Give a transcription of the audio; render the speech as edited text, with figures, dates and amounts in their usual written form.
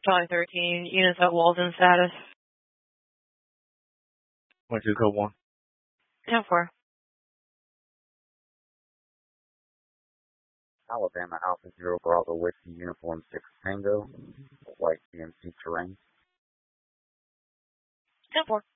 Charlie 13, units at Walden status. 22 code 1. 10-4. Alabama Alpha Zero Bravo Whiskey Uniform 6 Tango, white GMC terrain. 10-4.